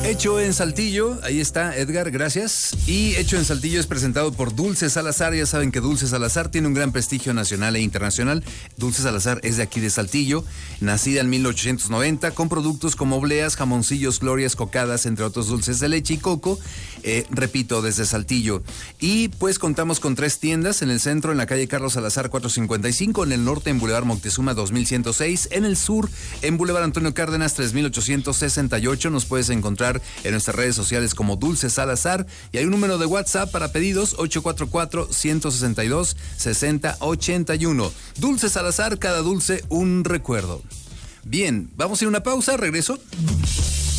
Hecho en Saltillo, ahí está Edgar, gracias. Y Hecho en Saltillo es presentado por Dulce Salazar. Ya saben que Dulce Salazar tiene un gran prestigio nacional e internacional. Dulce Salazar es de aquí de Saltillo, nacida en 1890, con productos como obleas, jamoncillos, glorias, cocadas, entre otros dulces de leche y coco. Repito, desde Saltillo. Y pues contamos con 3 tiendas: en el centro, en la calle Carlos Salazar 455, en el norte, en Boulevard Moctezuma 2106, en el sur, en Boulevard Antonio Cárdenas 3868. Nos puedes encontrar en nuestras redes sociales como Dulce Salazar, y hay un número de WhatsApp para pedidos: 844-162-6081. Dulce Salazar, cada dulce un recuerdo. Bien, vamos a ir a una pausa, regreso.